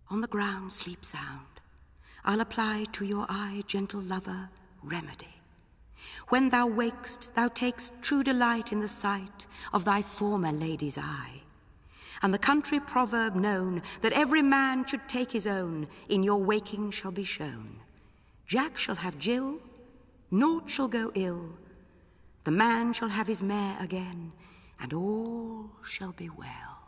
On the ground sleep sound. I'll apply to your eye, gentle lover, remedy. When thou wakest, thou takest true delight in the sight of thy former lady's eye. And the country proverb known, that every man should take his own, in your waking shall be shown. Jack shall have Jill, naught shall go ill. The man shall have his mare again, and all shall be well.